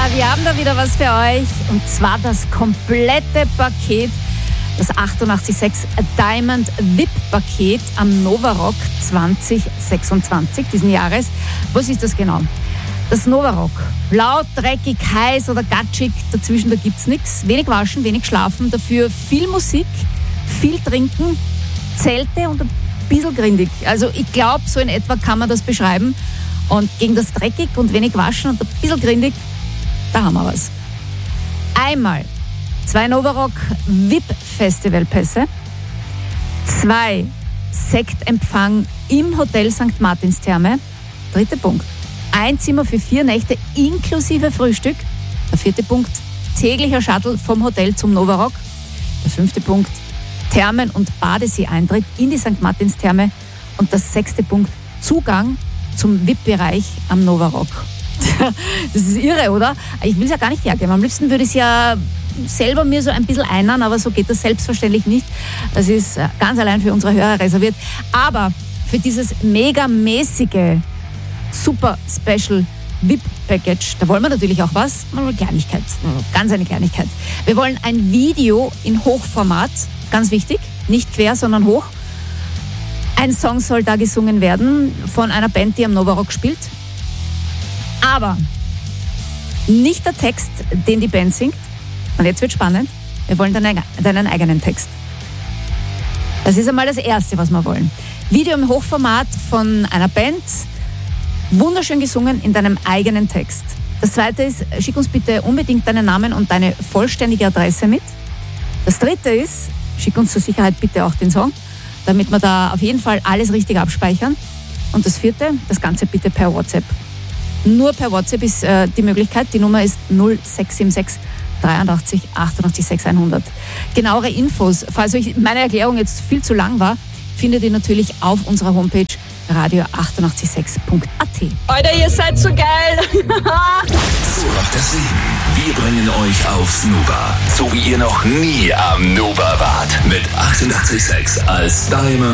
wir haben da wieder was für euch. Und zwar das komplette Paket, das 88.6 Diamond VIP-Paket am Novarock 2026 diesen Jahres. Was ist das genau? Das Novarock. Laut, dreckig, heiß oder gatschig, dazwischen da gibt's nichts. Wenig waschen, wenig schlafen, dafür viel Musik, viel trinken, Zelte und ein bisschen grindig. Also ich glaube, so in etwa kann man das beschreiben. Und gegen das dreckig und wenig waschen und ein bisschen grindig, da haben wir was. Einmal 2 Novarock VIP-Festivalpässe, 2 Sektempfang im Hotel St. Martinstherme, 3. Punkt. 1 Zimmer für 4 Nächte inklusive Frühstück, der 4. Punkt. Täglicher Shuttle vom Hotel zum Novarock, der 5. Punkt. Thermen- und Badesee-Eintritt in die St. Martinstherme und der 6. Punkt. Zugang zum VIP-Bereich am Novarock. Das ist irre, oder? Ich will es ja gar nicht hergeben. Am liebsten würde ich es ja selber mir so ein bisschen einnahmen, aber so geht das selbstverständlich nicht. Das ist ganz allein für unsere Hörer reserviert. Aber für dieses megamäßige Super Special VIP-Package, da wollen wir natürlich auch was. Eine Kleinigkeit, ganz eine Kleinigkeit. Wir wollen ein Video in Hochformat, ganz wichtig, nicht quer, sondern hoch. Ein Song soll da gesungen werden von einer Band, die am Novarock spielt. Aber nicht der Text, den die Band singt. Und jetzt wird spannend. Wir wollen deinen eigenen Text. Das ist einmal das Erste, was wir wollen. Video im Hochformat von einer Band, wunderschön gesungen in deinem eigenen Text. Das Zweite ist, schick uns bitte unbedingt deinen Namen und deine vollständige Adresse mit. Das Dritte ist, schick uns zur Sicherheit bitte auch den Song, damit wir da auf jeden Fall alles richtig abspeichern. Und das Vierte, das Ganze bitte per WhatsApp. Nur per WhatsApp ist die Möglichkeit. Die Nummer ist 0676 83 88 6100. Genauere Infos, falls euch meine Erklärung jetzt viel zu lang war, findet ihr natürlich auf unserer Homepage radio886.at. Alter, ihr seid so geil! So läuft das Leben. Wir bringen euch aufs Nova. So wie ihr noch nie am Nova wart. Mit 88.6 als Diamond